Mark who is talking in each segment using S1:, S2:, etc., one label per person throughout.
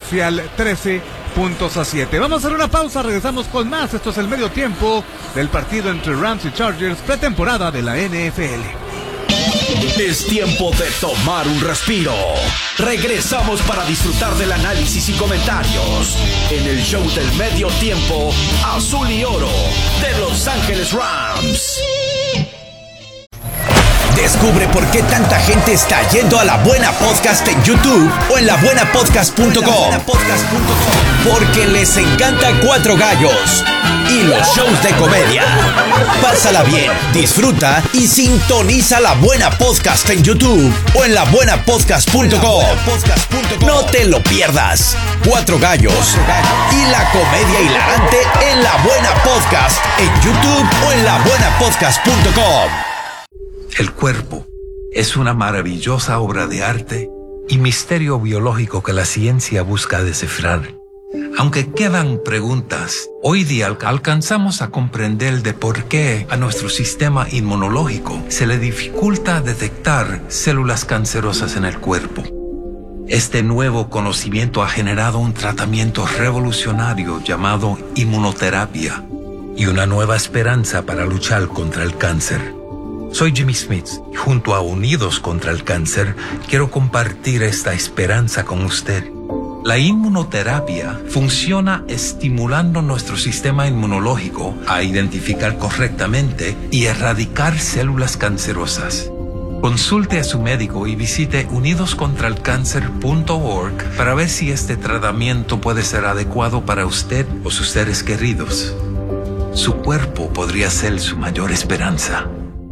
S1: parcial 13-7. Vamos a hacer una pausa, regresamos con más. Esto es el medio tiempo del partido entre Rams y Chargers, pretemporada de la NFL.
S2: Es tiempo de tomar un respiro. Regresamos para disfrutar del análisis y comentarios en el show del medio tiempo azul y oro de Los Ángeles Rams. Descubre por qué tanta gente está yendo a La Buena Podcast en YouTube o en labuenapodcast.com. Porque les encanta Cuatro Gallos y los shows de comedia. Pásala bien, disfruta y sintoniza La Buena Podcast en YouTube o en labuenapodcast.com. No te lo pierdas. Cuatro Gallos y la comedia hilarante en La Buena Podcast en YouTube o en labuenapodcast.com.
S3: El cuerpo es una maravillosa obra de arte y misterio biológico que la ciencia busca descifrar. Aunque quedan preguntas, hoy día alcanzamos a comprender de por qué a nuestro sistema inmunológico se le dificulta detectar células cancerosas en el cuerpo. Este nuevo conocimiento ha generado un tratamiento revolucionario llamado inmunoterapia y una nueva esperanza para luchar contra el cáncer. Soy Jimmy Smith y junto a Unidos contra el Cáncer quiero compartir esta esperanza con usted. La inmunoterapia funciona estimulando nuestro sistema inmunológico a identificar correctamente y erradicar células cancerosas. Consulte a su médico y visite unidoscontralcancer.org para ver si este tratamiento puede ser adecuado para usted o sus seres queridos. Su cuerpo podría ser su mayor esperanza.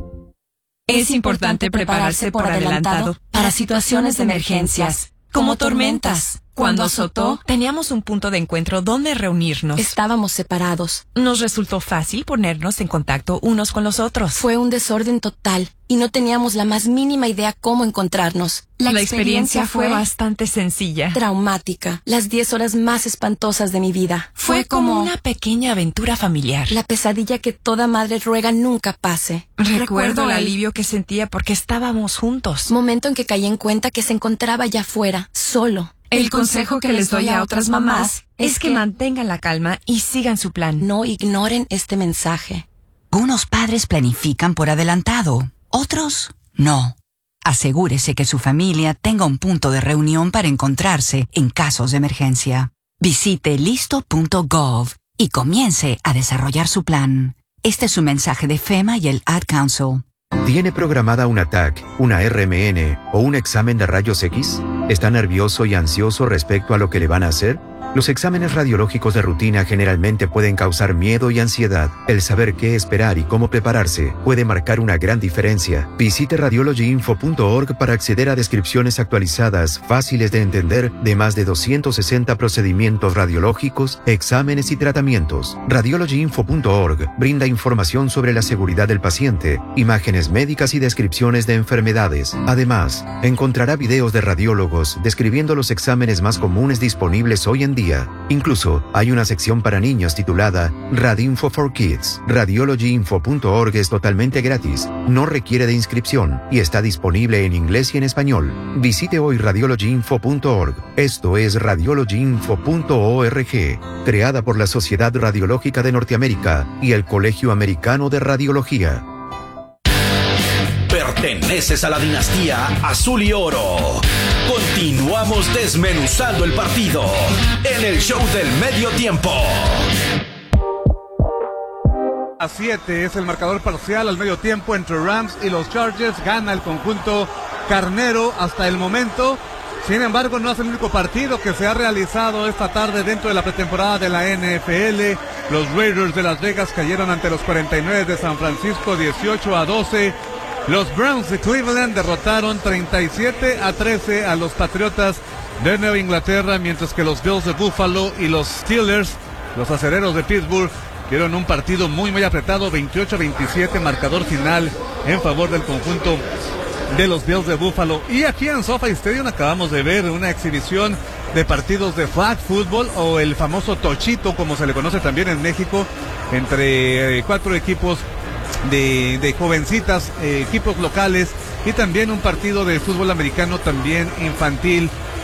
S4: Es importante prepararse por adelantado para situaciones de emergencias, como tormentas. Cuando azotó, teníamos un punto de encuentro donde reunirnos.
S5: Estábamos separados.
S4: Nos resultó fácil ponernos en contacto unos con los otros.
S5: Fue un desorden total y no teníamos la más mínima idea cómo encontrarnos.
S4: La experiencia fue bastante sencilla.
S5: Traumática. Las 10 horas más espantosas de mi vida.
S4: Fue como una pequeña aventura familiar.
S5: La pesadilla que toda madre ruega nunca pase.
S4: Recuerdo el alivio que sentía porque estábamos juntos.
S5: Momento en que caí en cuenta que se encontraba allá afuera, solo.
S4: El consejo que les doy a otras mamás es que mantengan la calma y sigan su plan.
S5: No ignoren este mensaje.
S6: Unos padres planifican por adelantado, otros no. Asegúrese que su familia tenga un punto de reunión para encontrarse en casos de emergencia. Visite listo.gov y comience a desarrollar su plan. Este es un mensaje de FEMA y el Ad Council.
S7: ¿Tiene programada una TAC, una RMN o un examen de rayos X? ¿Está nervioso y ansioso respecto a lo que le van a hacer? Los exámenes radiológicos de rutina generalmente pueden causar miedo y ansiedad. El saber qué esperar y cómo prepararse puede marcar una gran diferencia. Visite radiologyinfo.org para acceder a descripciones actualizadas, fáciles de entender, de más de 260 procedimientos radiológicos, exámenes y tratamientos. Radiologyinfo.org brinda información sobre la seguridad del paciente, imágenes médicas y descripciones de enfermedades. Además, encontrará videos de radiólogos describiendo los exámenes más comunes disponibles hoy en día. Incluso hay una sección para niños titulada Radinfo for Kids. Radiologyinfo.org es totalmente gratis, no requiere de inscripción y está disponible en inglés y en español. Visite hoy radiologyinfo.org. Esto es radiologyinfo.org, creada por la Sociedad Radiológica de Norteamérica y el Colegio Americano de Radiología.
S2: Perteneces a la dinastía azul y oro. Continuamos desmenuzando el partido en el show del medio tiempo.
S1: A 7 es el marcador parcial al medio tiempo entre Rams y los Chargers. Gana el conjunto carnero hasta el momento. Sin embargo, no es el único partido que se ha realizado esta tarde dentro de la pretemporada de la NFL. Los Raiders de Las Vegas cayeron ante los 49 de San Francisco 18-12. Los Browns de Cleveland derrotaron 37-13 a los Patriotas de Nueva Inglaterra, mientras que los Bills de Buffalo y los Steelers, los acereros de Pittsburgh, dieron un partido muy apretado, 28-27, marcador final en favor del conjunto de los Bills de Buffalo. Y aquí en SoFi Stadium acabamos de ver una exhibición de partidos de flag football, o el famoso tochito, como se le conoce también en México, entre 4 equipos de jovencitas, equipos locales, y también un partido de fútbol americano también infantil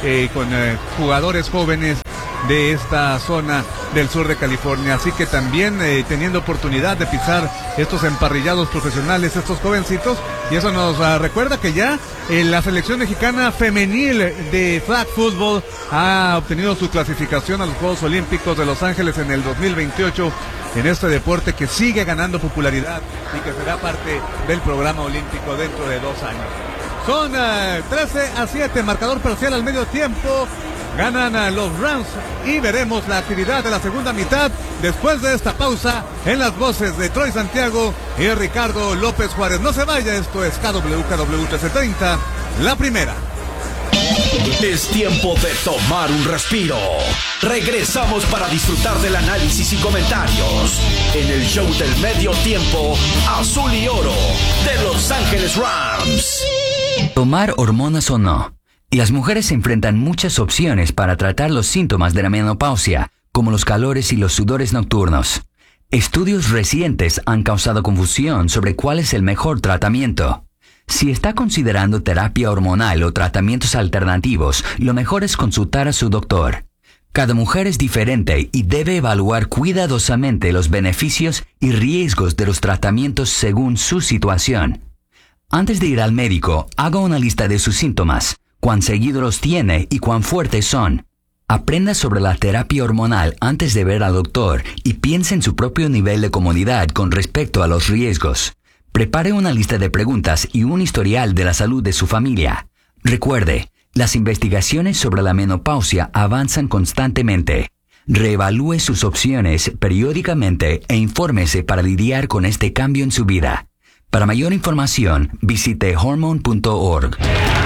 S1: con jugadores jóvenes de esta zona del sur de California. Así que también teniendo oportunidad de pisar estos emparrillados profesionales, estos jovencitos, y eso nos recuerda que ya la selección mexicana femenil de flag football ha obtenido su clasificación a los Juegos Olímpicos de Los Ángeles en el 2028 en este deporte que sigue ganando popularidad y que será parte del programa olímpico dentro de 2 años. Son 13-7, marcador parcial al medio tiempo. Ganan los Rams y veremos la actividad de la segunda mitad después de esta pausa en las voces de Troy Santiago y Ricardo López Juárez. No se vaya, esto es KW 1330, la primera.
S2: Es tiempo de tomar un respiro. Regresamos para disfrutar del análisis y comentarios en el show del medio tiempo azul y oro de Los Ángeles Rams.
S8: Tomar hormonas o no. Las mujeres se enfrentan muchas opciones para tratar los síntomas de la menopausia, como los calores y los sudores nocturnos. Estudios recientes han causado confusión sobre cuál es el mejor tratamiento. Si está considerando terapia hormonal o tratamientos alternativos, lo mejor es consultar a su doctor. Cada mujer es diferente y debe evaluar cuidadosamente los beneficios y riesgos de los tratamientos según su situación. Antes de ir al médico, haga una lista de sus síntomas, cuán seguido los tiene y cuán fuertes son. Aprenda sobre la terapia hormonal antes de ver al doctor y piense en su propio nivel de comodidad con respecto a los riesgos. Prepare una lista de preguntas y un historial de la salud de su familia. Recuerde, las investigaciones sobre la menopausia avanzan constantemente. Reevalúe sus opciones periódicamente e infórmese para lidiar con este cambio en su vida. Para mayor información, visite hormone.org.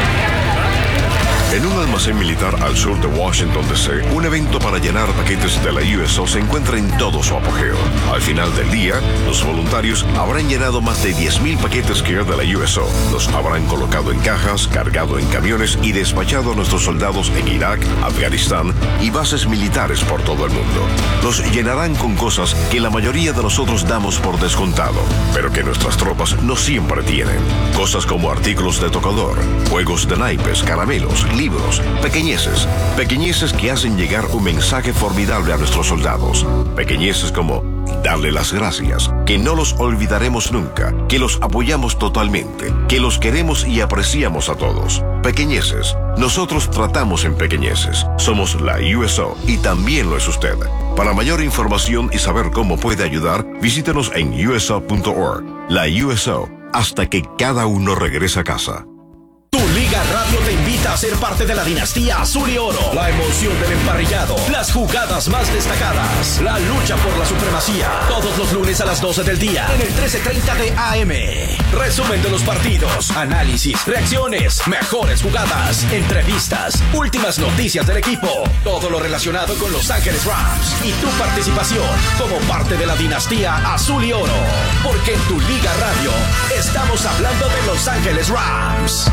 S9: En un almacén militar al sur de Washington, D.C., un evento para llenar paquetes de la USO se encuentra en todo su apogeo. Al final del día, los voluntarios habrán llenado más de 10,000 paquetes Care de la USO. Los habrán colocado en cajas, cargado en camiones y despachado a nuestros soldados en Irak, Afganistán y bases militares por todo el mundo. Los llenarán con cosas que la mayoría de nosotros damos por descontado, pero que nuestras tropas no siempre tienen. Cosas como artículos de tocador, juegos de naipes, caramelos, libros, pequeñeces que hacen llegar un mensaje formidable a nuestros soldados, pequeñeces como darle las gracias, que no los olvidaremos nunca, que los apoyamos totalmente, que los queremos y apreciamos a todos. Pequeñeces, nosotros tratamos en pequeñeces, somos la USO y también lo es usted. Para mayor información y saber cómo puede ayudar, visítenos en uso.org. La USO, hasta que cada uno regrese a casa.
S2: Tu Liga Radio te invita a ser parte de la dinastía azul y oro. La emoción del emparrillado, las jugadas más destacadas, la lucha por la supremacía. Todos los lunes a las 12 del día en el 1330 de AM. Resumen de los partidos, análisis, reacciones, mejores jugadas, entrevistas, últimas noticias del equipo. Todo lo relacionado con Los Ángeles Rams y tu participación como parte de la dinastía azul y oro. Porque en tu Liga Radio estamos hablando de Los Ángeles Rams.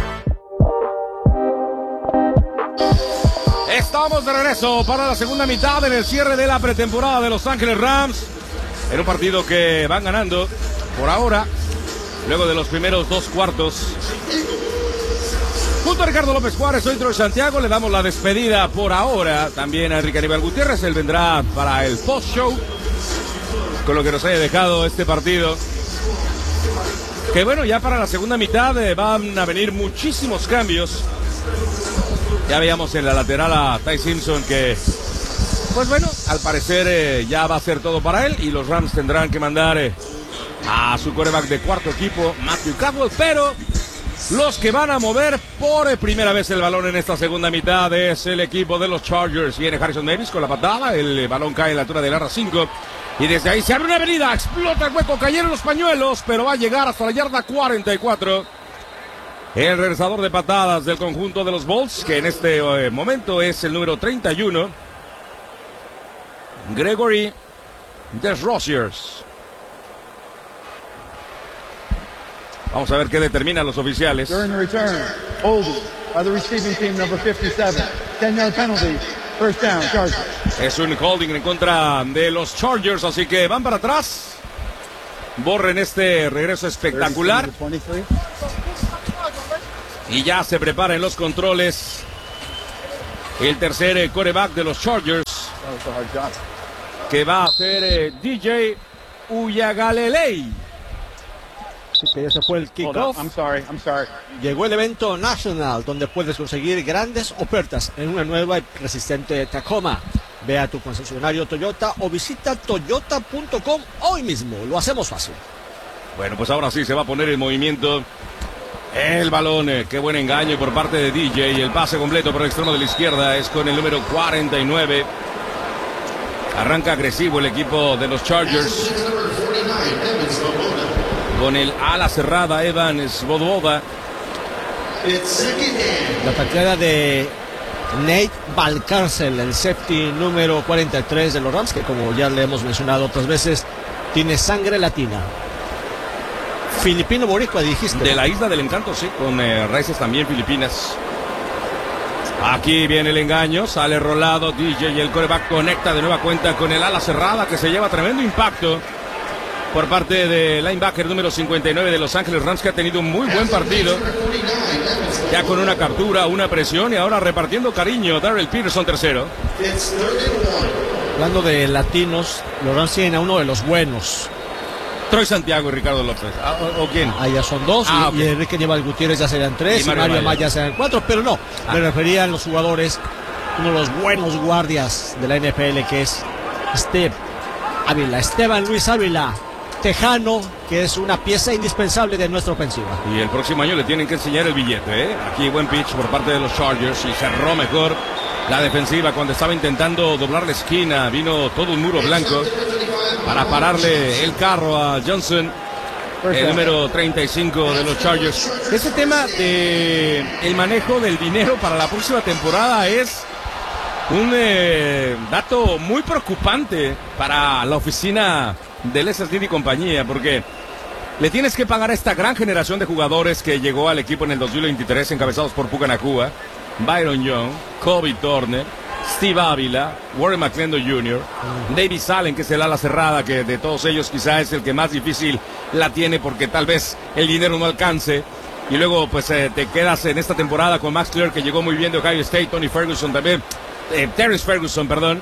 S10: Estamos de regreso para la segunda mitad en el cierre de la pretemporada de Los Ángeles Rams. En un partido que van ganando por ahora, luego de los primeros 2 cuartos. Junto a Ricardo López Juárez, soy Troy Santiago. Le damos la despedida por ahora también a Enrique Aníbal Gutiérrez. Él vendrá para el post-show con lo que nos haya dejado este partido. Que bueno, ya para la segunda mitad van a venir muchísimos cambios. Ya veíamos en la lateral a Ty Simpson que, pues bueno, al parecer ya va a ser todo para él y los Rams tendrán que mandar a su quarterback de cuarto equipo, Matthew Caldwell, pero los que van a mover por primera vez el balón en esta segunda mitad es el equipo de los Chargers. Viene Harrison Davis con la patada, el balón cae en la altura del yarda 5 y desde ahí se abre una avenida, explota el hueco, cayeron los pañuelos, pero va a llegar hasta la yarda 44. El regresador de patadas del conjunto de los Bolts, que en este momento es el número 31, Gregory Desrosiers. Vamos a ver qué determinan los oficiales.
S11: During the return, holding by the receiving team, number 57. 10-yard penalty, first down, Chargers.
S10: Es un holding en contra de los Chargers, así que van para atrás. Borren este regreso espectacular. Y ya se preparan los controles el tercer quarterback de los Chargers, que va a ser DJ Uiagalelei.
S12: Sí, que ese fue el kickoff.
S11: I'm sorry.
S12: Llegó el evento National, donde puedes conseguir grandes ofertas en una nueva y resistente Tacoma. Ve a tu concesionario Toyota o visita toyota.com hoy mismo. Lo hacemos fácil.
S10: Bueno, pues ahora sí se va a poner en movimiento el balón. Qué buen engaño por parte de DJ. El pase completo por el extremo de la izquierda es con el número 49. Arranca agresivo el equipo de los Chargers con el ala cerrada Evan Svoboda.
S12: La tacleada de Nate Valcárcel, el safety número 43 de los Rams, que como ya le hemos mencionado otras veces, tiene sangre latina. Filipino boricua, dijiste.
S10: De la Isla del Encanto, sí, con raíces también filipinas. Aquí viene el engaño, sale rolado DJ y el quarterback conecta de nueva cuenta con el ala cerrada, que se lleva tremendo impacto por parte del linebacker número 59 de Los Ángeles Rams, que ha tenido un muy buen partido. Ya con una captura, una presión y ahora repartiendo cariño. Darrell Peterson tercero.
S12: Hablando de latinos, los Rams tienen a uno de los buenos.
S10: Troy Santiago y Ricardo López. ¿O quién?
S12: Allá son dos, y Enrique Nieval Gutiérrez ya serían tres, y Mario Amaya ya serían cuatro, pero no, me refería a los jugadores, uno de los buenos guardias de la NFL, que es Esteban Luis Ávila, tejano, que es una pieza indispensable de nuestra ofensiva.
S10: Y el próximo año le tienen que enseñar el billete, ¿eh? Aquí buen pitch por parte de los Chargers y cerró mejor la defensiva cuando estaba intentando doblar la esquina. Vino todo un muro blanco para pararle el carro a Johnson, el número 35 de los Chargers. Este tema de el manejo del dinero para la próxima temporada es un dato muy preocupante para la oficina de Les Snead y compañía, porque le tienes que pagar a esta gran generación de jugadores que llegó al equipo en el 2023, encabezados por Puka Nacua, Byron Young, Kobe Turner, Steve Ávila, Warren McClendon Jr., Davis Allen, que es el ala cerrada, que de todos ellos quizá es el que más difícil la tiene porque tal vez el dinero no alcance. Y luego pues te quedas en esta temporada con Max Clear, que llegó muy bien de Ohio State, Tony Ferguson también, Terrence Ferguson, perdón,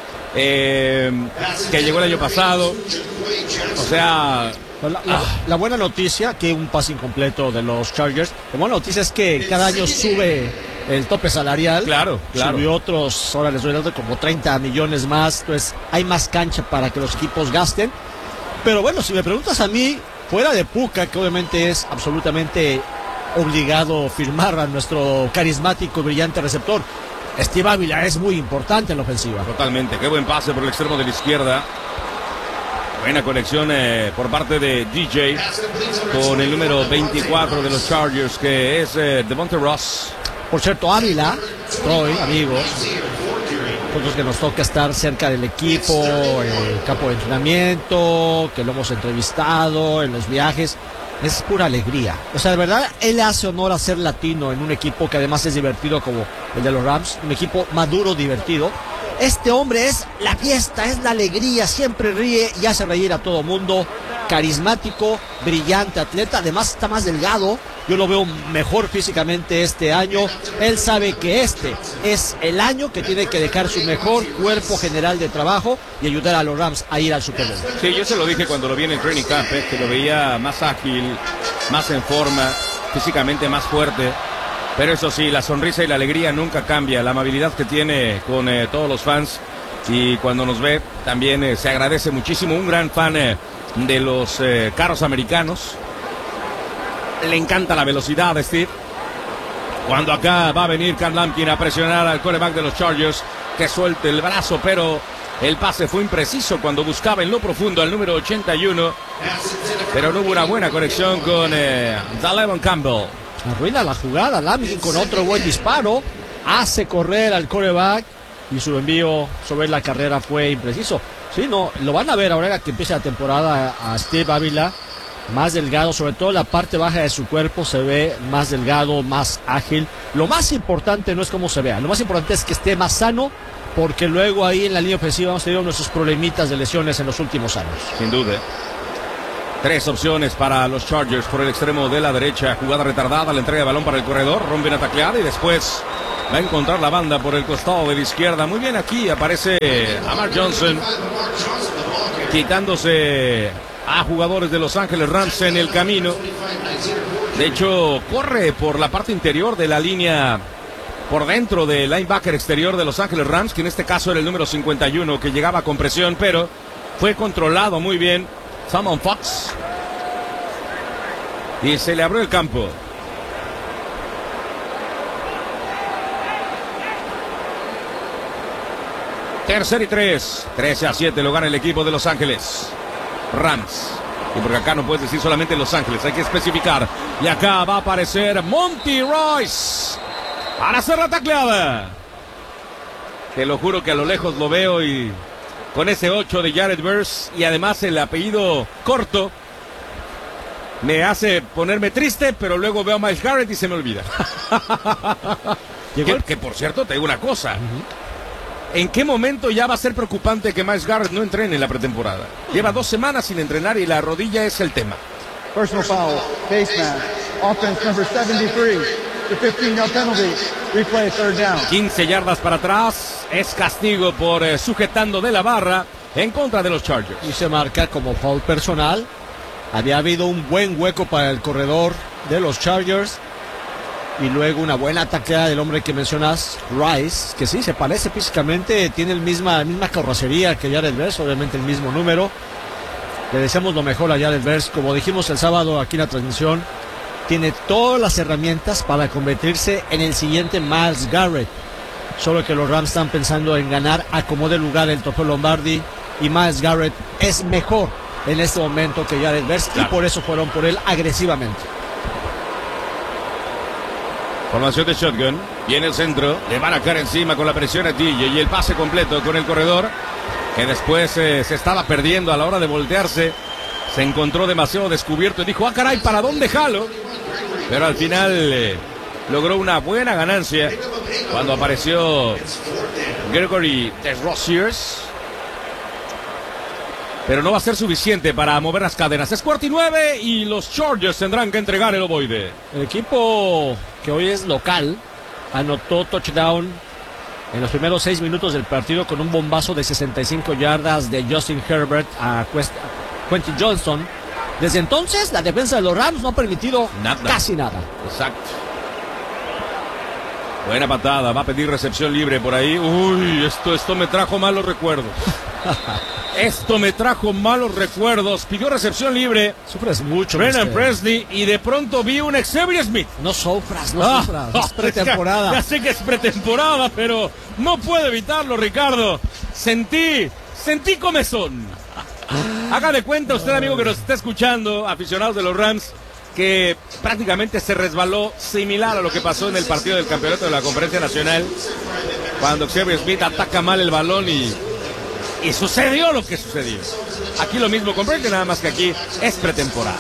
S10: que llegó el año pasado. O sea...
S12: La buena noticia, que un pase incompleto de los Chargers, la buena noticia es que cada año sube el tope salarial.
S10: Claro.
S12: Subió otros, ahora les voy a dar como 30 millones más, entonces hay más cancha para que los equipos gasten. Pero bueno, si me preguntas a mí, fuera de Puka, que obviamente es absolutamente obligado firmar a nuestro carismático y brillante receptor, Steve Ávila es muy importante en la ofensiva.
S10: Totalmente, qué buen pase por el extremo de la izquierda. Buena conexión por parte de DJ con el número 24 de los Chargers, que es Devontae Ross.
S12: Por cierto, Ávila, Troy, amigos, nosotros que nos toca estar cerca del equipo, el campo de entrenamiento, que lo hemos entrevistado en los viajes, es pura alegría. O sea, de verdad, él hace honor a ser latino en un equipo que además es divertido como el de los Rams, un equipo maduro, divertido. Este hombre es la fiesta, es la alegría, siempre ríe y hace reír a todo mundo. Carismático, brillante atleta, además está más delgado. Yo lo veo mejor físicamente este año. Él sabe que este es el año que tiene que dejar su mejor cuerpo general de trabajo y ayudar a los Rams a ir al Super Bowl.
S10: Sí, yo se lo dije cuando lo vi en el training camp, que lo veía más ágil, más en forma, físicamente más fuerte. Pero eso sí, la sonrisa y la alegría nunca cambia. La amabilidad que tiene con todos los fans, y cuando nos ve también se agradece muchísimo. Un gran fan de los carros americanos. Le encanta la velocidad de Steve. Cuando acá va a venir Cam Lampkin a presionar al quarterback de los Chargers, que suelte el brazo, pero el pase fue impreciso cuando buscaba en lo profundo al número 81. Pero no hubo una buena conexión con Dalevon Campbell.
S12: Arruina la jugada, Lampkin con otro buen disparo, hace correr al quarterback y su envío sobre la carrera fue impreciso. Sí, no, lo van a ver ahora que empiece la temporada a Steve Ávila, más delgado, sobre todo la parte baja de su cuerpo se ve más delgado, más ágil. Lo más importante no es cómo se vea, lo más importante es que esté más sano, porque luego ahí en la línea ofensiva hemos tenido nuestros problemitas de lesiones en los últimos años.
S10: Sin duda. Tres opciones para los Chargers por el extremo de la derecha. Jugada retardada, la entrega de balón para el corredor, rompe una tacleada y después Va a encontrar la banda por el costado de la izquierda. Muy bien, aquí aparece Amar Johnson, quitándose a jugadores de Los Ángeles Rams en el camino. De hecho, corre por la parte interior de la línea, por dentro del linebacker exterior de Los Ángeles Rams, que en este caso era el número 51, que llegaba con presión, pero fue controlado muy bien Salmon Fox. Y se le abrió el campo. Tercer y 3. 13-7 lo gana el equipo de Los Ángeles Rams. Y porque acá no puedes decir solamente Los Ángeles, hay que especificar. Y acá va a aparecer Monty Royce para hacer la tacleada. Te lo juro que a lo lejos lo veo y con ese 8 de Jared Verse y además el apellido corto me hace ponerme triste, pero luego veo a Myles Garrett y se me olvida. que por cierto, te digo una cosa. ¿En qué momento ya va a ser preocupante que Myles Garrett no entrene en la pretemporada? Lleva 2 semanas sin entrenar y la rodilla es el tema.
S11: Personal foul, face mask, offense number 73, the 15-yard penalty, replay third down.
S10: 15 yardas para atrás, es castigo por sujetando de la barra en contra de los Chargers.
S12: Y se marca como foul personal. Había habido un buen hueco para el corredor de los Chargers. Y luego una buena tacleada del hombre que mencionas, Rice, que sí, se parece físicamente, tiene la misma carrocería que Jared Verse, obviamente el mismo número. Le deseamos lo mejor a Jared Verse, como dijimos el sábado aquí en la transmisión, tiene todas las herramientas para convertirse en el siguiente Myles Garrett. Solo que los Rams están pensando en ganar a como de lugar el trofeo Lombardi y Myles Garrett es mejor en este momento que Jared Verse, claro. Y por eso fueron por él agresivamente.
S10: Formación de shotgun, viene el centro, le van a caer encima con la presión a DJ y el pase completo con el corredor, que después se estaba perdiendo a la hora de voltearse, se encontró demasiado descubierto y dijo, ah caray, ¿para dónde jalo? Pero al final logró una buena ganancia cuando apareció Gregory Roziers. Pero no va a ser suficiente para mover las cadenas. Es 4-9 y los Chargers tendrán que entregar el ovoide.
S12: El equipo que hoy es local anotó touchdown en los primeros 6 minutos del partido con un bombazo de 65 yardas de Justin Herbert a Quentin Johnston. Desde entonces la defensa de los Rams no ha permitido casi nada.
S10: Exacto. Buena patada, va a pedir recepción libre por ahí. Uy, esto me trajo malos recuerdos. Esto me trajo malos recuerdos. Pidió recepción libre.
S12: Sufres mucho.
S10: Brennan Presley y de pronto vi un Xavier Smith.
S12: No sufras. Es pretemporada.
S10: Ya sé que es pretemporada, pero no puedo evitarlo, Ricardo. Sentí comezón. Haga de cuenta usted, amigo que nos está escuchando, aficionados de los Rams, que prácticamente se resbaló similar a lo que pasó en el partido del campeonato de la Conferencia Nacional, cuando Xavier Smith ataca mal el balón y sucedió lo que sucedió. Aquí lo mismo con Brady, nada más que aquí es pretemporada.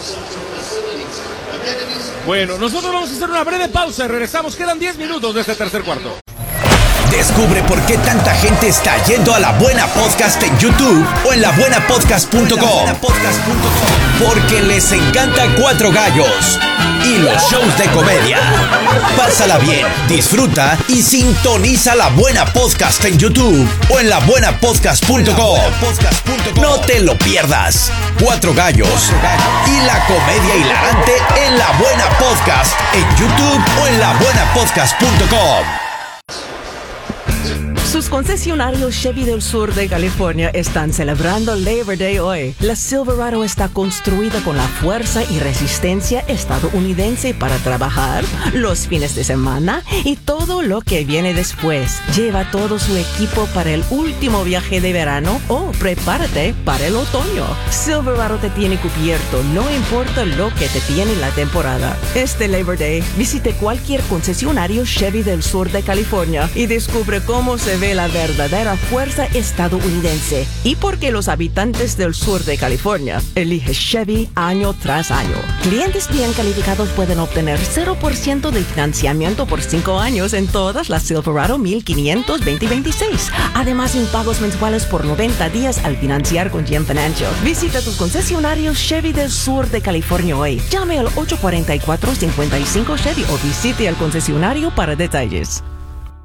S10: Bueno, nosotros vamos a hacer una breve pausa y regresamos. Quedan 10 minutos de este tercer cuarto.
S2: Descubre por qué tanta gente está yendo a La Buena Podcast en YouTube o en labuenapodcast.com. Porque les encanta Cuatro Gallos y los shows de comedia. Pásala bien, disfruta y sintoniza La Buena Podcast en YouTube o en labuenapodcast.com. No te lo pierdas. Cuatro Gallos y la comedia hilarante en La Buena Podcast en YouTube o en labuenapodcast.com.
S13: Sus concesionarios Chevy del sur de California están celebrando Labor Day hoy. La Silverado está construida con la fuerza y resistencia estadounidense para trabajar los fines de semana y todo lo que viene después. Lleva todo su equipo para el último viaje de verano o prepárate para el otoño. Silverado te tiene cubierto, no importa lo que te tiene la temporada. Este Labor Day, visite cualquier concesionario Chevy del sur de California y descubre cómo se ve la verdadera fuerza estadounidense y por qué los habitantes del sur de California eligen Chevy año tras año. Clientes bien calificados pueden obtener 0% de financiamiento por 5 años en todas las Silverado 1500 2026. Además, impagos mensuales por 90 días al financiar con GM Financial. Visita tus concesionarios Chevy del sur de California hoy. Llame al 844-55 Chevy o visite el concesionario para detalles.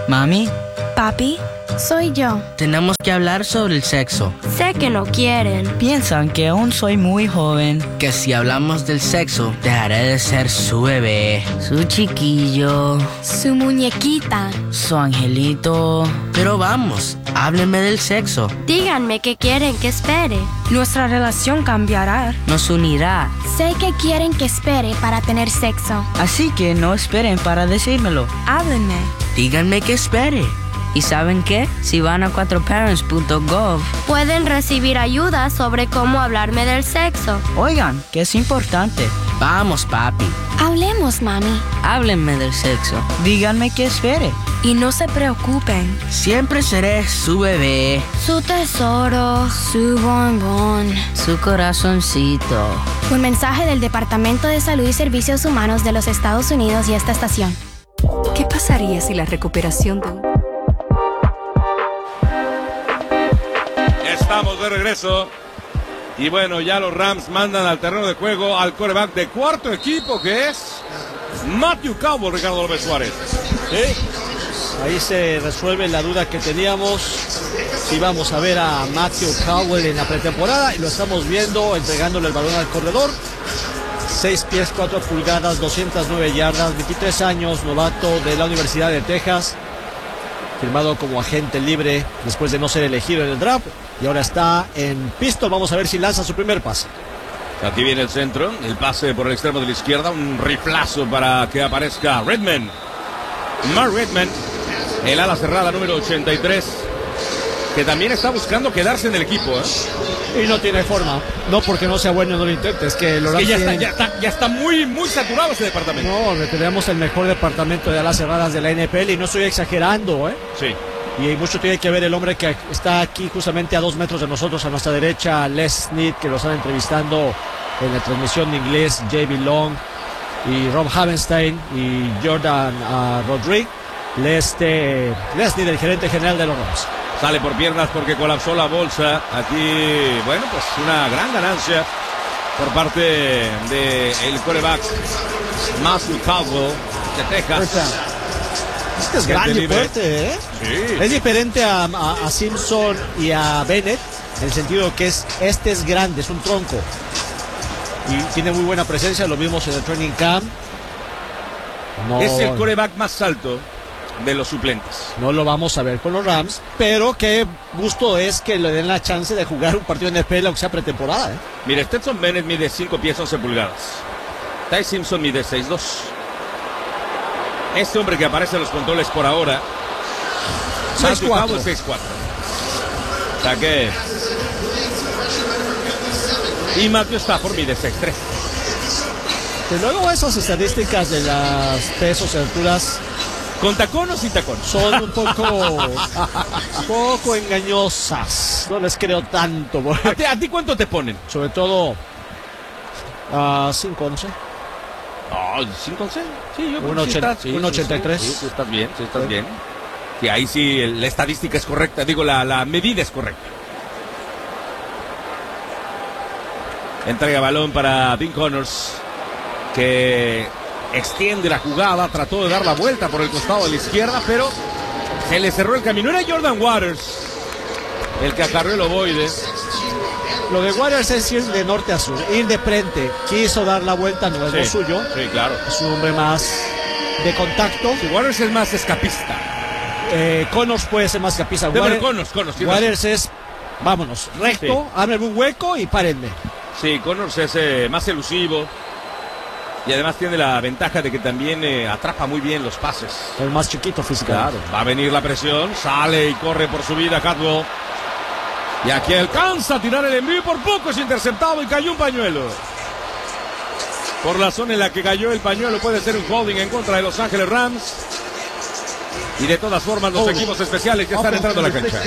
S14: Mami.
S15: Papi, soy yo.
S14: Tenemos que hablar sobre el sexo.
S15: Sé que no quieren.
S14: Piensan que aún soy muy joven. Que si hablamos del sexo, dejaré de ser su bebé, su chiquillo,
S15: su muñequita,
S14: su angelito. Pero vamos, háblenme del sexo.
S15: Díganme qué quieren que espere. Nuestra relación cambiará.
S14: Nos unirá.
S15: Sé que quieren que espere para tener sexo.
S14: Así que no esperen para decírmelo.
S15: Háblenme.
S14: Díganme que espere. ¿Y saben qué? Si van a 4parents.gov,
S15: pueden recibir ayuda sobre cómo hablarme del sexo.
S14: Oigan, que es importante. Vamos, papi.
S15: Hablemos, mami.
S14: Háblenme del sexo. Díganme que espere.
S15: Y no se preocupen.
S14: Siempre seré su bebé,
S15: su tesoro, su bombón,
S14: su corazoncito.
S15: Un mensaje del Departamento de Salud y Servicios Humanos de los Estados Unidos y esta estación.
S16: ¿Qué pasaría si la recuperación de un...
S10: Estamos de regreso. Y bueno, ya los Rams mandan al terreno de juego al quarterback de cuarto equipo, que es Matthew Cowell, Ricardo López Suárez.
S12: Sí, ahí se resuelve la duda que teníamos. Si vamos a ver a Matthew Cowell en la pretemporada, y lo estamos viendo entregándole el balón al corredor. 6 pies, 4 pulgadas, 209 yardas, 23 años, novato de la Universidad de Texas. Firmado como agente libre después de no ser elegido en el draft. Y ahora está en pistol. Vamos a ver si lanza su primer pase.
S10: Aquí viene el centro. El pase por el extremo de la izquierda. Un riflazo para que aparezca Redman. Mark Redman. El ala cerrada número 83. Que también está buscando quedarse en el equipo.
S12: Y no tiene forma. No porque no sea bueno, no lo intente. Es que,
S10: ya está muy saturado ese departamento.
S12: No, tenemos el mejor departamento de alas cerradas de la NFL. Y no estoy exagerando,
S10: Sí.
S12: Y mucho tiene que ver el hombre que está aquí justamente a 2 metros de nosotros, a nuestra derecha, Les Snead, que lo están entrevistando en la transmisión de inglés, J.B. Long y Rob Havenstein y Jordan Rodríguez. Les Snead, el gerente general de los Rams.
S10: Sale por piernas porque colapsó la bolsa. Aquí, bueno, pues una gran ganancia por parte del quarterback Matthew Cowell de Texas.
S12: Este es grande y fuerte, ¿eh?
S10: Sí.
S12: Es diferente a Simpson y a Bennett, en el sentido que este es grande, es un tronco. Y tiene muy buena presencia, lo vimos en el training camp. No,
S10: es el quarterback más alto de los suplentes.
S12: No lo vamos a ver con los Rams, pero qué gusto es que le den la chance de jugar un partido en NFL, aunque sea pretemporada, ¿eh?
S10: Mire, Stetson Bennett mide 5 pies 11 pulgadas. Ty Simpson mide 6'2". Este hombre que aparece en los controles por ahora
S12: 6'4".
S10: 6'4". O sea que... Y Matthew Stafford mide 6'3".
S12: Y luego esas estadísticas de las pesos y alturas,
S10: ¿con tacón o sin tacón?
S12: Son un poco engañosas. No les creo tanto.
S10: ¿A ti cuánto te ponen?
S12: Sobre todo 5'11".
S10: Oh, 5'11". Sí, yo creo que
S12: 1.83.
S10: Sí, estás bien, bien. Y ahí sí la estadística es correcta, digo, la medida es correcta. Entrega balón para Dean Connors, que extiende la jugada, trató de dar la vuelta por el costado de la izquierda, pero se le cerró el camino. Era Jordan Waters el que acarreó el ovoide.
S12: Lo de Waters es ir de norte a sur, ir de frente. Quiso dar la vuelta, no es lo suyo.
S10: Sí, claro.
S12: Es un hombre más de contacto.
S10: Sí, Waters es más escapista.
S12: Connors puede ser más escapista.
S10: Connors.
S12: Waters es, vámonos, recto, ábreme un hueco y párenme.
S10: Sí, Connors es más elusivo. Y además tiene la ventaja de que también atrapa muy bien los pases.
S12: El más chiquito físicamente.
S10: Claro. Va a venir la presión, sale y corre por su vida Caldwell. Y aquí alcanza a tirar el envío, por poco es interceptado y cayó un pañuelo. Por la zona en la que cayó el pañuelo puede ser un holding en contra de Los Ángeles Rams. Y de todas formas los equipos especiales ya están entrando a la cancha.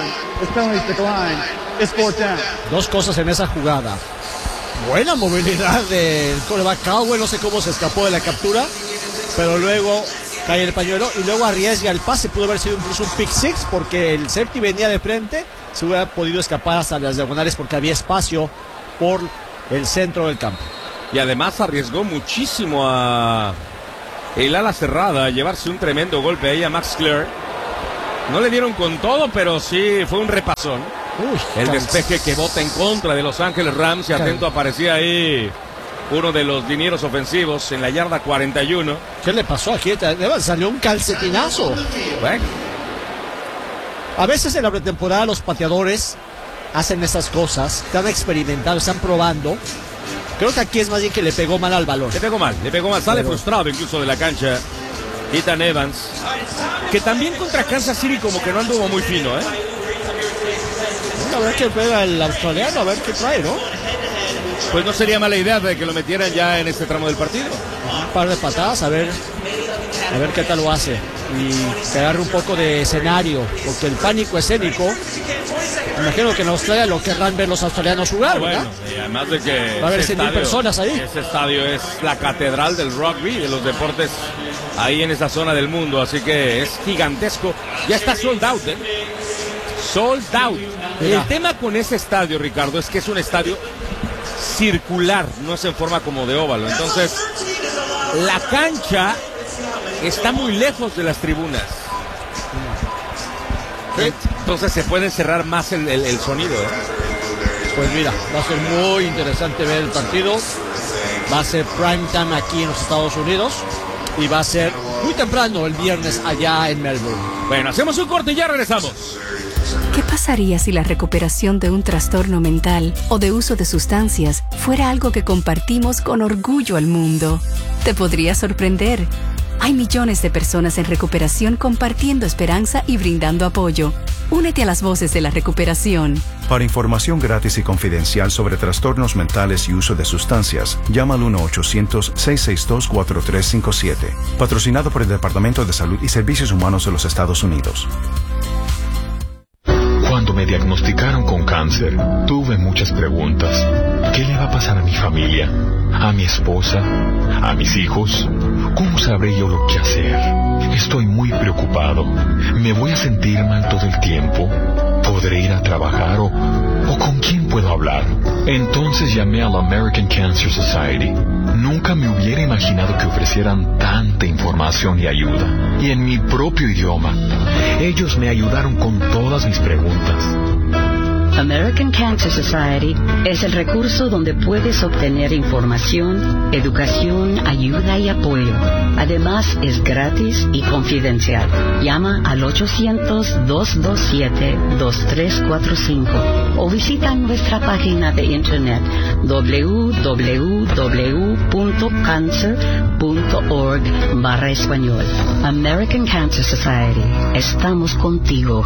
S12: 2 cosas en esa jugada. Buena movilidad del quarterback Cowell, no sé cómo se escapó de la captura, pero luego cae el pañuelo y luego arriesga el pase. Pudo haber sido incluso un pick six porque el safety venía de frente, se hubiera podido escapar hasta las diagonales porque había espacio por el centro del campo.
S10: Y además arriesgó muchísimo a el ala cerrada a llevarse un tremendo golpe ahí a Max Clare. No le dieron con todo, pero sí fue un repasón. El despeje que bota en contra de Los Ángeles Rams. Y atento, aparecía ahí uno de los linieros ofensivos en la yarda 41.
S12: ¿Qué le pasó aquí? Salió un calcetinazo.
S10: Bueno.
S12: A veces en la pretemporada los pateadores hacen esas cosas, están experimentando, están probando. Creo que aquí es más bien que le pegó mal al balón.
S10: Le pegó mal. Sale frustrado incluso de la cancha Ethan Evans, que también contra Kansas City como que no anduvo muy fino, ¿eh?
S12: A ver qué pega el australiano, a ver qué trae, ¿no?
S10: Pues no sería mala idea de que lo metieran ya en este tramo del partido.
S12: Un par de patadas, a ver qué tal lo hace. Y que agarre un poco de escenario, porque el pánico escénico, me imagino que en Australia lo querrán ver los australianos jugar, ¿verdad?
S10: Bueno, y además de que
S12: va a haber 100,000 personas ahí.
S10: Ese estadio es la catedral del rugby, de los deportes ahí en esa zona del mundo, así que es gigantesco. Ya está sold out, ¿eh? Sold out.
S12: Mira.
S10: El tema con ese estadio, Ricardo, es que es un estadio circular, no es en forma como de óvalo. Entonces, la cancha está muy lejos de las tribunas. Entonces se puede cerrar más el sonido, ¿eh?
S12: Pues mira, va a ser muy interesante ver el partido. Va a ser prime time aquí en los Estados Unidos. Y va a ser muy temprano el viernes allá en Melbourne.
S10: Bueno, hacemos un corte y ya regresamos.
S16: ¿Qué pasaría si la recuperación de un trastorno mental o de uso de sustancias fuera algo que compartimos con orgullo al mundo? Te podría sorprender. Hay millones de personas en recuperación compartiendo esperanza y brindando apoyo. Únete a las voces de la recuperación.
S17: Para información gratis y confidencial sobre trastornos mentales y uso de sustancias, llama al 1-800-662-4357. Patrocinado por el Departamento de Salud y Servicios Humanos de los Estados Unidos.
S18: Cuando me diagnosticaron con cáncer, tuve muchas preguntas. ¿Qué le va a pasar a mi familia? ¿A mi esposa? ¿A mis hijos? ¿Cómo sabré yo lo que hacer? Estoy muy preocupado. ¿Me voy a sentir mal todo el tiempo? ¿Podré ir a trabajar o con quién puedo hablar? Entonces llamé a la American Cancer Society. Nunca me hubiera imaginado que ofrecieran tanta información y ayuda. Y en mi propio idioma. Ellos me ayudaron con todas mis preguntas.
S19: American Cancer Society es el recurso donde puedes obtener información, educación, ayuda y apoyo. Además, es gratis y confidencial. Llama al 800-227-2345 o visita nuestra página de internet www.cancer.org/español. American Cancer Society. Estamos contigo.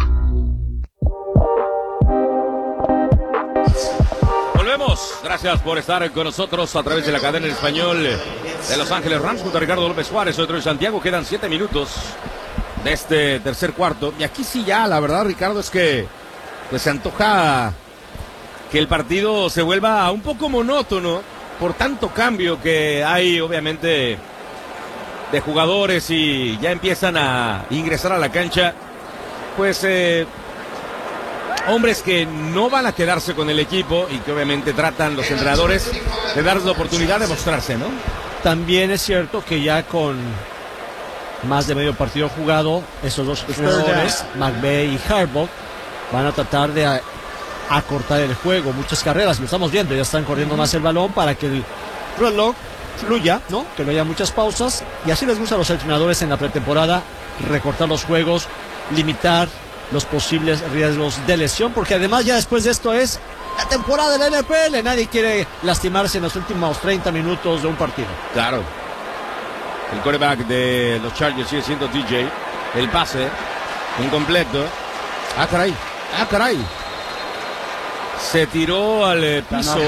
S10: Gracias por estar con nosotros a través de la cadena en español de Los Ángeles Rams junto a Ricardo López Juárez. Soy Troy Santiago. Quedan 7 minutos de este tercer cuarto. Y aquí sí ya, la verdad, Ricardo, es que pues se antoja que el partido se vuelva un poco monótono por tanto cambio que hay, obviamente, de jugadores y ya empiezan a ingresar a la cancha. Pues hombres que no van a quedarse con el equipo y que obviamente tratan los entrenadores de darles la oportunidad de mostrarse, ¿no?
S12: También es cierto que ya con más de medio partido jugado, esos dos entrenadores, McVay y Harbaugh, van a tratar de acortar el juego, muchas carreras, lo estamos viendo, ya están corriendo más el balón para que el reloj fluya, ¿no? Que no haya muchas pausas, y así les gusta a los entrenadores en la pretemporada recortar los juegos, limitar los posibles riesgos de lesión, porque además ya después de esto es la temporada de la NFL, nadie quiere lastimarse en los últimos 30 minutos de un partido.
S10: Claro. El quarterback de los Chargers sigue siendo DJ. El pase incompleto. Ah, caray. Se tiró al piso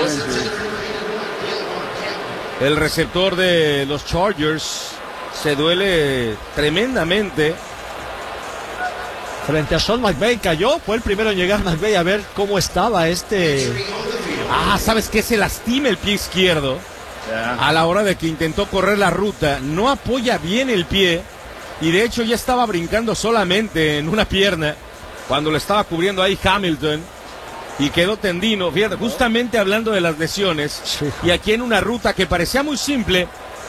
S10: el receptor de los Chargers. Se duele tremendamente.
S12: Frente a Sean McVay cayó, fue el primero en llegar McVay a ver cómo estaba
S10: ¿sabes qué? Se lastima el pie izquierdo a la hora de que intentó correr la ruta. No apoya bien el pie y de hecho ya estaba brincando solamente en una pierna cuando lo estaba cubriendo ahí Hamilton y quedó tendido. Fíjate, justamente hablando de las lesiones, y aquí en una ruta que parecía muy simple,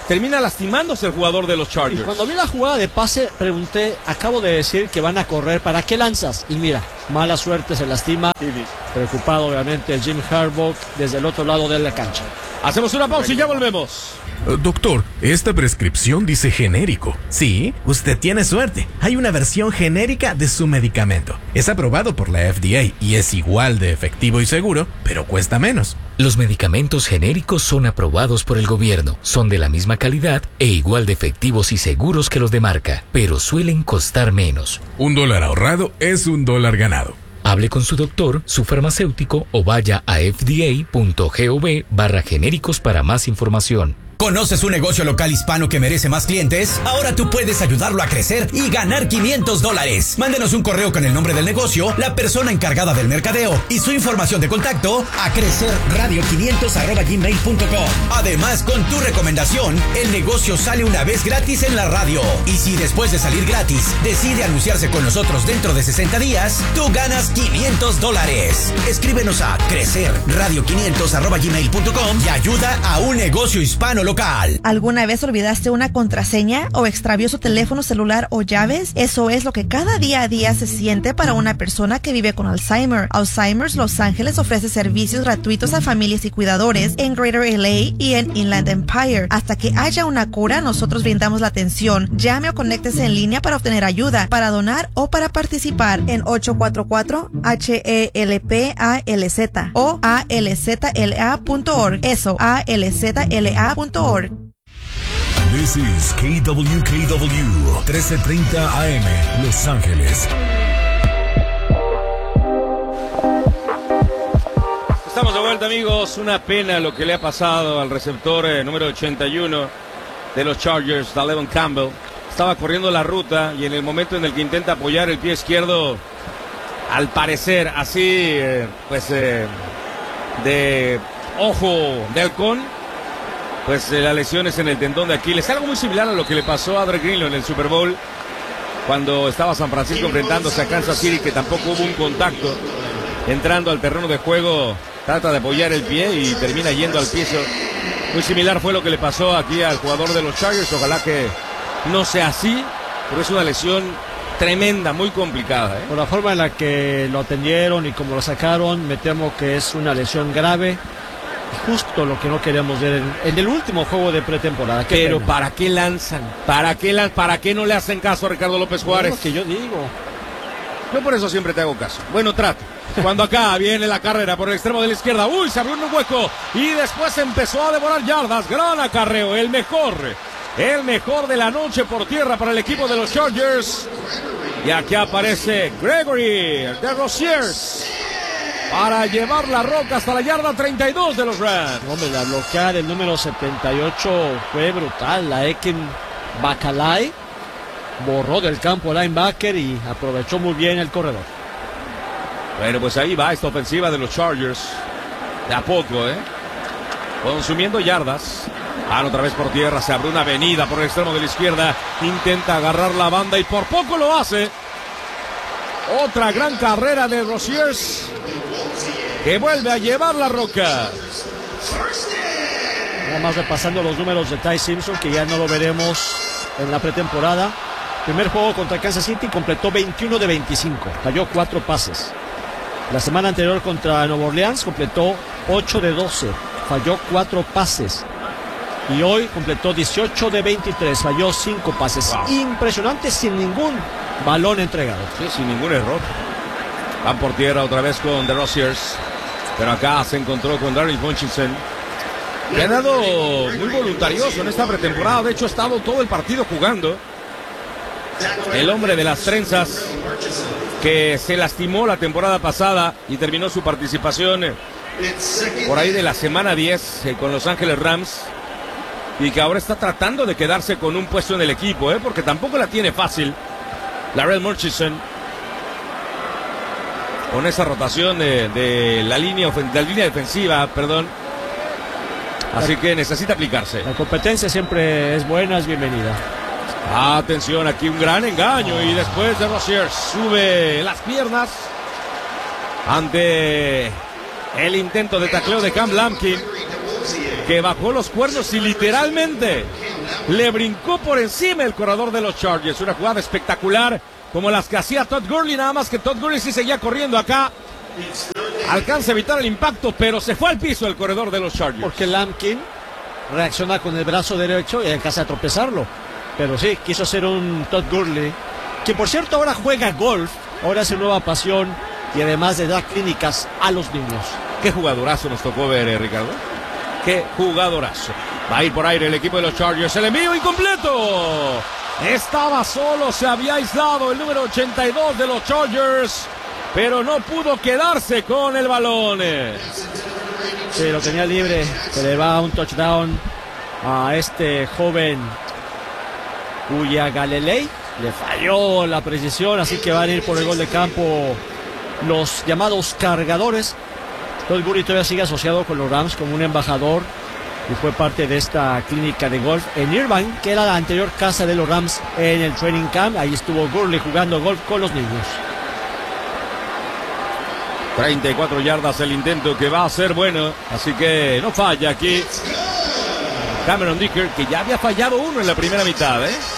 S10: termina lastimándose el jugador de los Chargers.
S12: Y cuando vi la jugada de pase, pregunté, acabo de decir que van a correr, ¿para qué lanzas? Y mira, mala suerte, se lastima. Preocupado obviamente Jim Harbaugh desde el otro lado de la cancha.
S10: Hacemos una pausa y ya volvemos.
S20: Doctor, esta prescripción dice genérico.
S21: Sí, usted tiene suerte. Hay una versión genérica de su medicamento. Es aprobado por la FDA y es igual de efectivo y seguro, pero cuesta menos.
S22: Los medicamentos genéricos son aprobados por el gobierno, son de la misma calidad e igual de efectivos y seguros que los de marca, pero suelen costar menos.
S20: $1 ahorrado es $1 ganado.
S22: Hable con su doctor, su farmacéutico o vaya a fda.gov/genéricos para más información.
S2: ¿Conoces un negocio local hispano que merece más clientes? Ahora tú puedes ayudarlo a crecer y ganar $500. Mándenos un correo con el nombre del negocio, la persona encargada del mercadeo y su información de contacto a crecerradio500@gmail.com. Además, con tu recomendación, el negocio sale una vez gratis en la radio. Y si después de salir gratis decide anunciarse con nosotros dentro de 60 días, tú ganas $500. Escríbenos a crecerradio500@gmail.com y ayuda a un negocio hispano local.
S23: ¿Alguna vez olvidaste una contraseña o extravió su teléfono celular o llaves? Eso es lo que cada día a día se siente para una persona que vive con Alzheimer. Alzheimer's Los Ángeles ofrece servicios gratuitos a familias y cuidadores en Greater LA y en Inland Empire. Hasta que haya una cura, nosotros brindamos la atención. Llame o conéctese en línea para obtener ayuda, para donar o para participar en 844-HELPALZ o alzla.org. Eso, alzla.org.
S24: This is KWKW 1330 AM, Los Ángeles.
S10: Estamos de vuelta, amigos. Una pena lo que le ha pasado al receptor número 81 de los Chargers, Dalevon Campbell. Estaba corriendo la ruta y en el momento en el que intenta apoyar el pie izquierdo, al parecer así, de ojo de halcón, pues la lesión es en el tendón de Aquiles. Algo muy similar a lo que le pasó a Dre Greenlaw en el Super Bowl cuando estaba San Francisco enfrentándose a Kansas City, que tampoco hubo un contacto. Entrando al terreno de juego, trata de apoyar el pie y termina yendo al piso. Muy similar fue lo que le pasó aquí al jugador de los Chargers. Ojalá que no sea así, pero es una lesión tremenda, muy complicada.
S12: Por la forma en la que lo atendieron y como lo sacaron, me temo que es una lesión grave. Justo lo que no queríamos ver en el último juego de pretemporada.
S10: Pero pena. ¿Para qué lanzan? ¿Para qué no le hacen caso a Ricardo López Juárez?
S12: Es lo que yo digo.
S10: Yo por eso siempre te hago caso. Bueno, trato. Cuando acá viene la carrera por el extremo de la izquierda. ¡Uy! Se abrió un hueco y después empezó a devorar yardas. Gran acarreo. El mejor de la noche por tierra para el equipo de los Chargers. Y aquí aparece Gregory de Rosiers para llevar la roca hasta la yarda 32 de los Rams.
S12: Hombre, la bloqueada del número 78 fue brutal. La Eken Bacalay borró del campo linebacker y aprovechó muy bien el corredor.
S10: Bueno, pues ahí va esta ofensiva de los Chargers. De a poco, consumiendo yardas. Otra vez por tierra, se abre una avenida por el extremo de la izquierda. Intenta agarrar la banda y por poco lo hace. Otra gran carrera de Rosiers, que vuelve a llevar la roca.
S12: Nada más repasando los números de Ty Simpson, que ya no lo veremos en la pretemporada. Primer juego contra Kansas City, completó 21 de 25, falló 4 pases. La semana anterior contra Nueva Orleans completó 8 de 12, falló 4 pases. Y hoy completó 18 de 23, falló 5 pases. Wow. Impresionante, sin ningún balón entregado.
S10: Sí, sin ningún error. Van por tierra otra vez con The Rosiers. Pero acá se encontró con Darryl Hutchinson, que ha dado muy voluntarioso en esta pretemporada. De hecho, ha estado todo el partido jugando. El hombre de las trenzas, que se lastimó la temporada pasada y terminó su participación por ahí de la semana 10 con Los Ángeles Rams. Y que ahora está tratando de quedarse con un puesto en el equipo, porque tampoco la tiene fácil Darryl Murchison, con esa rotación de la línea defensiva, perdón. Así que necesita aplicarse.
S12: La competencia siempre es buena, es bienvenida.
S10: Atención, aquí un gran engaño y después de Rosiers sube las piernas ante el intento de tacleo de Cam Lampkin, que bajó los cuernos y literalmente le brincó por encima el corredor de los Chargers. Una jugada espectacular como las que hacía Todd Gurley, nada más que Todd Gurley sí seguía corriendo acá. Alcanza a evitar el impacto, pero se fue al piso el corredor de los Chargers.
S12: Porque Lampkin reacciona con el brazo derecho y alcanza a tropezarlo. Pero sí, quiso hacer un Todd Gurley, que por cierto ahora juega golf, ahora es su nueva pasión y además de dar clínicas a los niños.
S10: Qué jugadorazo nos tocó ver, Ricardo. Qué jugadorazo. Va a ir por aire el equipo de los Chargers. El envío incompleto. Estaba solo, se había aislado el número 82 de los Chargers, pero no pudo quedarse con el balón.
S12: Sí, lo tenía libre. Se le va un touchdown a este joven Uiagalelei. Le falló la precisión, así que van a ir por el gol de campo los llamados cargadores. Todd Gurley todavía sigue asociado con los Rams como un embajador y fue parte de esta clínica de golf en Irvine, que era la anterior casa de los Rams en el training camp. Ahí estuvo Gurley jugando golf con los niños.
S10: 34 yardas el intento, que va a ser bueno, así que no falla aquí Cameron Dicker, que ya había fallado uno en la primera mitad.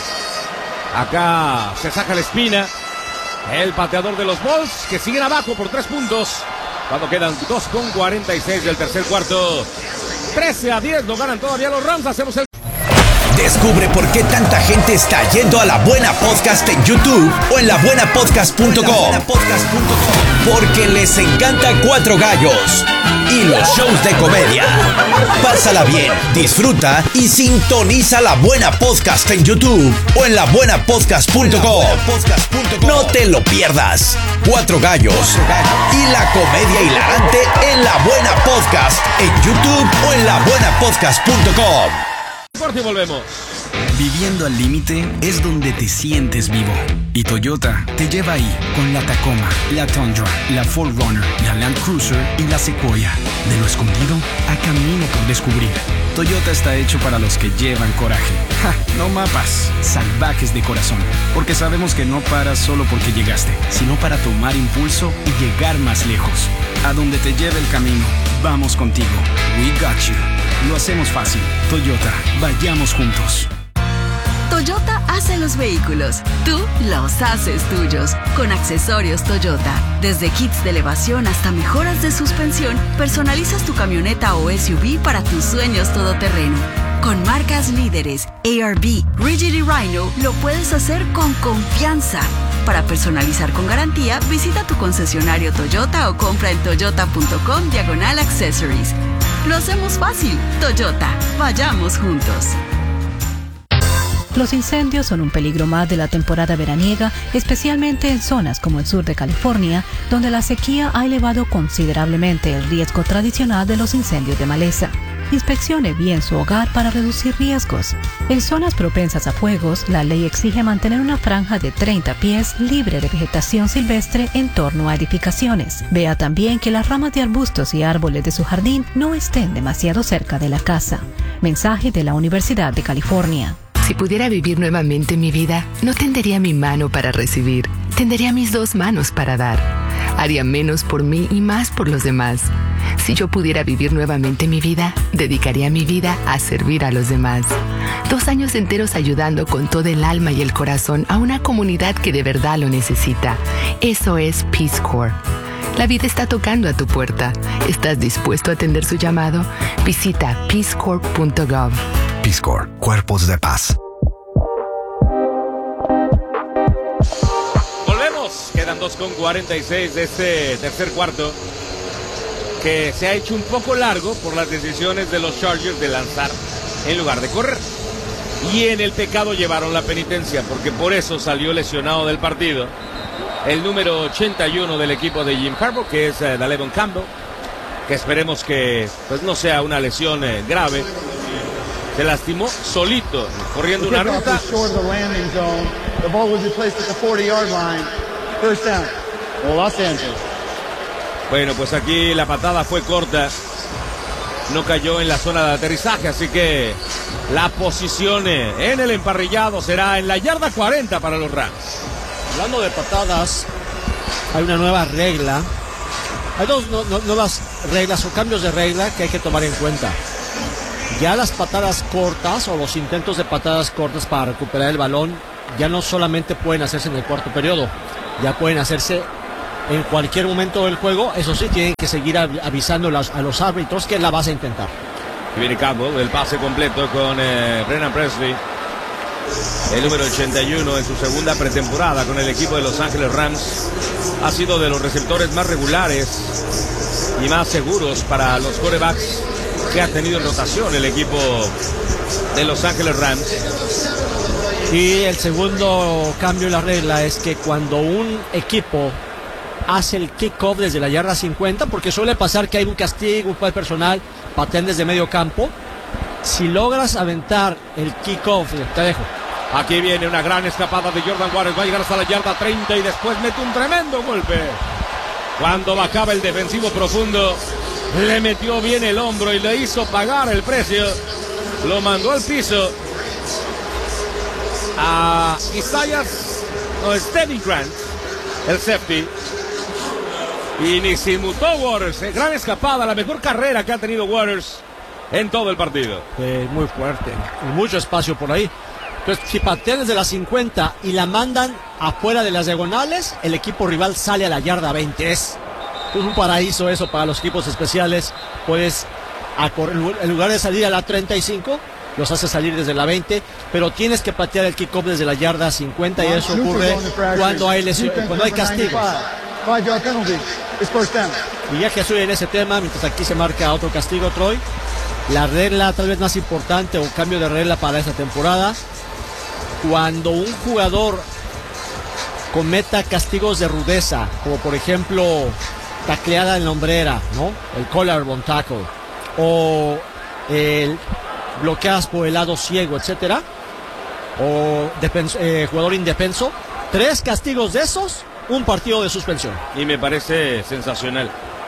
S10: Acá se saca la espina el pateador de los Bulls, que siguen abajo por 3 puntos cuando quedan 2:46 del tercer cuarto. 13-10, lo ganan todavía los Rams. Hacemos el...
S2: Descubre por qué tanta gente está yendo a La Buena Podcast en YouTube o en labuenapodcast.com. Porque les encanta Cuatro Gallos y los shows de comedia. Pásala bien, disfruta y sintoniza La Buena Podcast en YouTube o en labuenapodcast.com. No te lo pierdas. Cuatro Gallos y la comedia hilarante en La Buena Podcast en YouTube o en labuenapodcast.com.
S10: Corte y volvemos.
S3: Viviendo al límite es donde te sientes vivo. Y Toyota te lleva ahí con la Tacoma, la Tundra, la 4Runner, la Land Cruiser y la Sequoia. De lo escondido a camino por descubrir. Toyota está hecho para los que llevan coraje. ¡Ja! No mapas, salvajes de corazón. Porque sabemos que no paras solo porque llegaste, sino para tomar impulso y llegar más lejos. A donde te lleve el camino, vamos contigo. We got you. Lo hacemos fácil. Toyota, vayamos juntos.
S4: Toyota hace los vehículos, tú los haces tuyos. Con accesorios Toyota, desde kits de elevación hasta mejoras de suspensión, personalizas tu camioneta o SUV para tus sueños todoterreno. Con marcas líderes, ARB, Rigid y Rhino, lo puedes hacer con confianza. Para personalizar con garantía, visita tu concesionario Toyota o compra en toyota.com/accessories. Lo hacemos fácil. Toyota, vayamos juntos.
S5: Los incendios son un peligro más de la temporada veraniega, especialmente en zonas como el sur de California, donde la sequía ha elevado considerablemente el riesgo tradicional de los incendios de maleza. Inspeccione bien su hogar para reducir riesgos. En zonas propensas a fuegos, la ley exige mantener una franja de 30 pies libre de vegetación silvestre en torno a edificaciones. Vea también que las ramas de arbustos y árboles de su jardín no estén demasiado cerca de la casa. Mensaje de la Universidad de California.
S6: Si pudiera vivir nuevamente mi vida, no tendería mi mano para recibir, tendería mis 2 manos para dar. Haría menos por mí y más por los demás. Si yo pudiera vivir nuevamente mi vida, dedicaría mi vida a servir a los demás. 2 años enteros ayudando con todo el alma y el corazón a una comunidad que de verdad lo necesita. Eso es Peace Corps. La vida está tocando a tu puerta. ¿Estás dispuesto a atender su llamado? Visita peacecorps.gov.
S25: Peace Corps, Cuerpos de Paz.
S10: Volvemos, quedan 2:46 de este tercer cuarto, que se ha hecho un poco largo por las decisiones de los Chargers de lanzar en lugar de correr. Y en el pecado llevaron la penitencia, porque por eso salió lesionado del partido el número 81 del equipo de Jim Harbaugh, que es Dalevon Campbell, que esperemos que pues no sea una lesión grave. Se lastimó solito, corriendo una ruta. Bueno, pues aquí la patada fue corta. No cayó en la zona de aterrizaje, así que la posición en el emparrillado será en la yarda 40 para los Rams.
S12: Hablando de patadas, hay una nueva regla. Hay 2 nuevas reglas o cambios de regla que hay que tomar en cuenta. ya las patadas cortas o los intentos de patadas cortas para recuperar el balón ya no solamente pueden hacerse en el cuarto periodo, ya pueden hacerse en cualquier momento del juego. Eso sí, tienen que seguir avisando a los árbitros que la vas a intentar.
S10: Y viene Campbell, el pase completo con Brennan Presley, el número 81 en su segunda pretemporada con el equipo de Los Ángeles Rams. Ha sido de los receptores más regulares y más seguros para los quarterbacks que ha tenido en rotación el equipo de Los Ángeles Rams.
S12: Y el segundo cambio en la regla es que cuando un equipo hace el kickoff desde la yarda 50, porque suele pasar que hay un castigo, un foul personal, patean desde medio campo. Si logras aventar el kickoff, te dejo.
S10: Aquí viene una gran escapada de Jordan Waters, va a llegar hasta la yarda 30 y después mete un tremendo golpe. Cuando bajaba el defensivo profundo, le metió bien el hombro y le hizo pagar el precio. Lo mandó al piso a Steven Grant, el safety. Y ni se inmutó Waters. Gran escapada, la mejor carrera que ha tenido Waters en todo el partido.
S12: Muy fuerte, mucho espacio por ahí. Entonces, si patean desde la 50 y la mandan afuera de las diagonales, el equipo rival sale a la yarda 20. Es un paraíso eso para los equipos especiales. Puedes, en lugar de salir a la 35, los hace salir desde la 20, pero tienes que patear el kickoff desde la yarda 50 y eso ocurre cuando hay lesiones, cuando hay castigos. Y ya que estoy en ese tema, mientras aquí se marca otro castigo, Troy, la regla tal vez más importante o cambio de regla para esta temporada, cuando un jugador cometa castigos de rudeza, como por ejemplo tacleada en la hombrera, ¿no? El collarbone tackle, o el bloqueadas por el lado ciego, etcétera, o jugador indefenso, 3 castigos de esos, un partido de suspensión.
S10: Y me parece sensacional.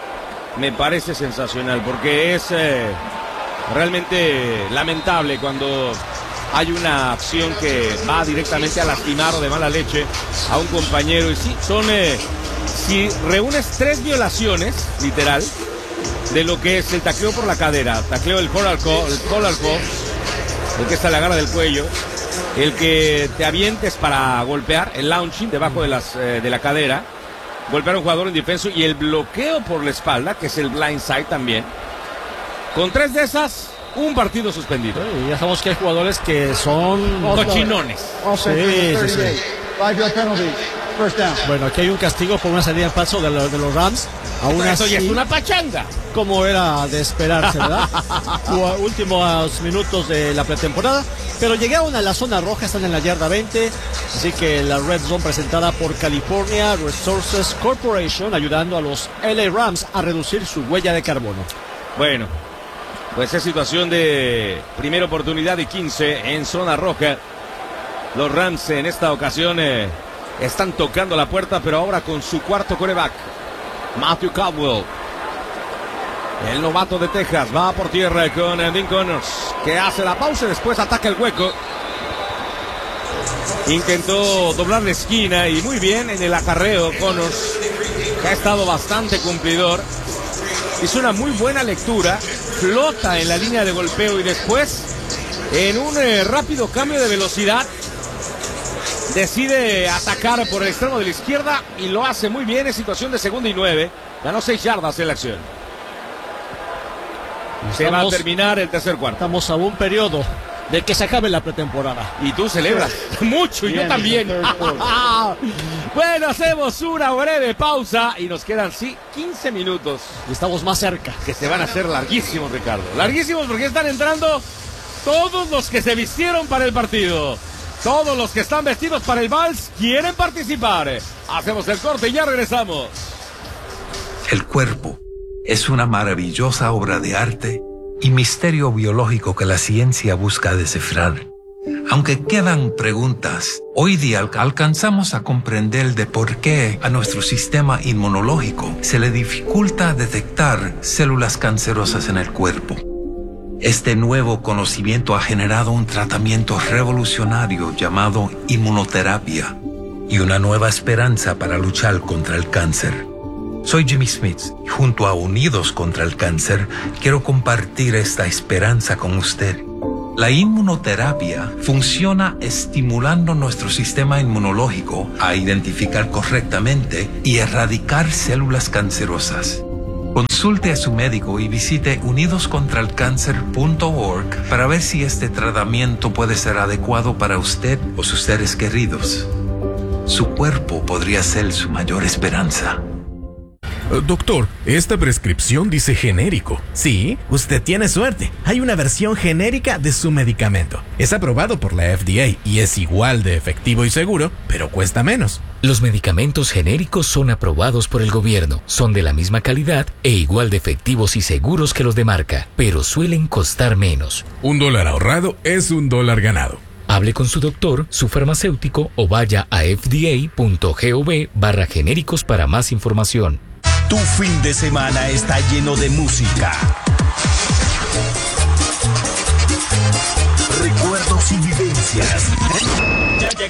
S10: Porque es realmente lamentable cuando hay una acción que va directamente a lastimar o de mala leche a un compañero. Y sí, si reúnes 3 violaciones, literal, de lo que es el tacleo por la cadera, tacleo del collar claw, el que está a la garra del cuello, el que te avientes para golpear, el launching debajo de la cadera, golpear a un jugador indefenso, y el bloqueo por la espalda, que es el blindside también. Con 3 de esas, un partido suspendido.
S12: Sí, ya sabemos que hay jugadores que son
S10: cochinones.
S12: Sí. Bueno, aquí hay un castigo por una salida en falso de los Rams. Aún
S10: eso
S12: así,
S10: ya es una pachanga.
S12: Como era de esperarse, ¿verdad? Últimos minutos de la pretemporada. Pero llegaron a la zona roja, están en la yarda 20. Así que la Red Zone presentada por California Resources Corporation, ayudando a los LA Rams a reducir su huella de carbono.
S10: Bueno, pues es situación de primera oportunidad y 15 en zona roja. Los Rams en esta ocasión están tocando la puerta, pero ahora con su cuarto quarterback, Matthew Caldwell. El novato de Texas va por tierra con Dean Connors, que hace la pausa y después ataca el hueco. Intentó doblar la esquina y muy bien en el acarreo Connors, que ha estado bastante cumplidor. Hizo una muy buena lectura, flota en la línea de golpeo y después, en un rápido cambio de velocidad, decide atacar por el extremo de la izquierda y lo hace muy bien en situación de 2nd y 9. Ganó 6 yardas en la acción. Se va a terminar el tercer cuarto.
S12: Estamos a un periodo de que se acabe la pretemporada.
S10: Y tú celebras mucho, y yo también. Bueno, hacemos una breve pausa y nos quedan 15 minutos.
S12: Y estamos más cerca.
S10: Que se van a hacer larguísimos, Ricardo. Larguísimos porque están entrando todos los que se vistieron para el partido. Todos los que están vestidos para el vals quieren participar. Hacemos el corte y ya regresamos.
S25: El cuerpo es una maravillosa obra de arte y misterio biológico que la ciencia busca descifrar. Aunque quedan preguntas, hoy día alcanzamos a comprender de por qué a nuestro sistema inmunológico se le dificulta detectar células cancerosas en el cuerpo. Este nuevo conocimiento ha generado un tratamiento revolucionario llamado inmunoterapia y una nueva esperanza para luchar contra el cáncer. Soy Jimmy Smith y junto a Unidos contra el Cáncer quiero compartir esta esperanza con usted. La inmunoterapia funciona estimulando nuestro sistema inmunológico a identificar correctamente y erradicar células cancerosas. Consulte a su médico y visite unidoscontralcancer.org para ver si este tratamiento puede ser adecuado para usted o sus seres queridos. Su cuerpo podría ser su mayor esperanza.
S20: Doctor, esta prescripción dice genérico.
S21: Sí, usted tiene suerte. Hay una versión genérica de su medicamento. Es aprobado por la FDA y es igual de efectivo y seguro, pero cuesta menos.
S22: Los medicamentos genéricos son aprobados por el gobierno, son de la misma calidad e igual de efectivos y seguros que los de marca, pero suelen costar menos.
S20: $1 ahorrado es $1 ganado.
S22: Hable con su doctor, su farmacéutico o vaya a fda.gov/genéricos para más información.
S2: Tu fin de semana está lleno de música, recuerdos y vivencias.